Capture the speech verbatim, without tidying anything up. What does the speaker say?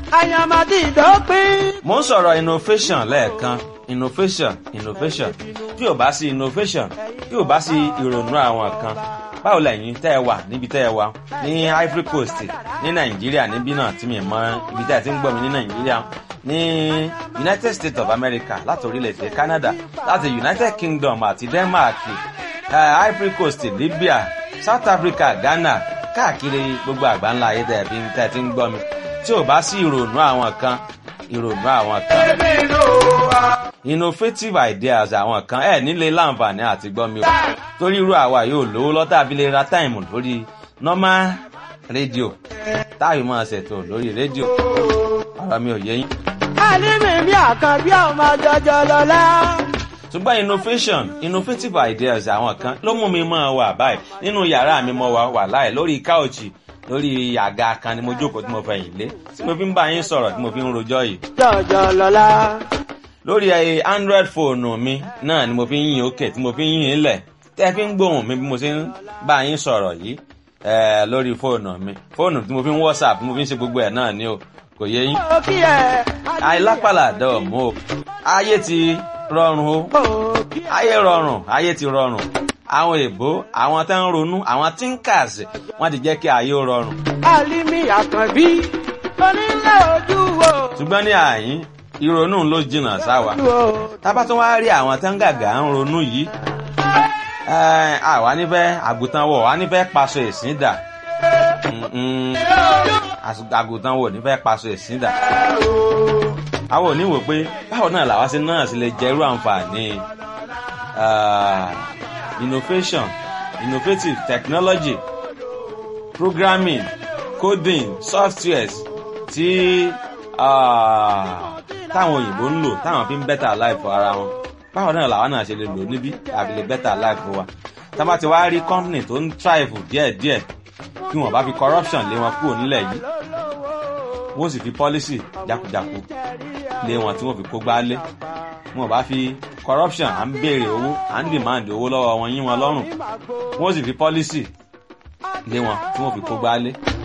àyàmàdì ìdópin. mo ń sọ̀rọ̀ innovation lẹ́ẹ̀kan innovation innovation tí ò bá sí innovation tí ò bá sí ìrònú àwọn kan báwo lẹ́yìn tẹ́ ẹ wà níbi tẹ́ ẹ wà ní Ivory Coast ní Nàìjíríà níbí náà tí mi mọ ibi tẹ́ ẹ ti ń gbọ́ mi ní Nàìjíríà ní United States of America láti orílẹ̀-èdè Canada láti United Kingdom àti Denmark uh, Ivory Coast Libya South Africa Ghana káàkiri gbogbo àgbáńlá ayé tẹ́ ẹ fi tẹ́ ẹ ti ń gbọ́ mi tí ò bá sí ìrònú àwọn kan ìrònú àwọn kan innovative ideas àwọn kan ẹ nílé láǹfààní àti gbọ́ mi o torí irú àwa yóò lówó lọ́tà abilé ra táìmù lórí normal rédíò táyì máa ṣètò lórí rédíò ọ̀rọ̀ mi ò yé yín. àlímì mi àkànbí ọmọ jọjọ lọ́lá. ṣùgbọ́n innovation innovative ideas àwọn kan ló mú mi máa wà báyìí nínú yàrá mi mo wà wà láì lórí káòchì lórí àga kan ni mo jókòó tí mo fẹ̀yìn lé tí mo fi ń bá yín sọ̀rọ̀ tí mo fi ń rojọ́ yìí. jọjọ lọ́lá. lórí android fóònù mi náà ni mo fi ń yìn òkè tí mo fi ń yìn ilẹ̀ tẹ́ fi ń gbóhùn mi bí mo ṣe ń bá yín sọ̀rọ̀ yìí lórí fóònù mi fóònù tí mo fi ń whatsapp tí mo fi ń ṣe gbogbo ẹ̀ náà ni o kò yé yín. àìlápàlà dọ̀ mọ́ o ayé ti rọrùn o ayé rọrùn ayé ti rọrùn àwọn èèbó àwọn tó ń ronú àwọn thinkers wọ́n ti jẹ́ kí ayé ó rọrùn. àlímì àkànbí onílé ojú wo. ṣùgbọ́n ní àyín ìrònú ló jìnnà sáwa tábà tó wá rí àwọn tó ń gàgà ń ronú yìí àwa nífẹ̀ẹ́ àgùntàn wọ̀ wá nífẹ̀ẹ́ paṣọ ìsìn dà àgùntàn wọ̀ nífẹ̀ẹ́ paṣọ ìsìn dà àwọn ò ní wò pé báwo náà làwa sí náà sì lè jẹ́rú àǹfààní innovation innovative technology programming coding softwares tí táwọn òyìnbó ń lò táwọn fi ń better life ara wọn báwo náà làwọn náà ṣe lè lò níbí àfi lè better life wa tá bá ti wá rí company tó ń thrive díẹ̀díẹ̀ kí wọ́n bá fi corruption lé wọn kúrò nílẹ̀ yìí wọ́n sì fi policy jákujáku lé wọn tí wọ́n fi kó gbálé wọ́n bá fi corruption à ń béèrè owó à ń demand owó lọ́wọ́ wọn yín wọn lọ́rùn wọ́n sì fi policy lé wọn tí wọ́n fi kó gbálé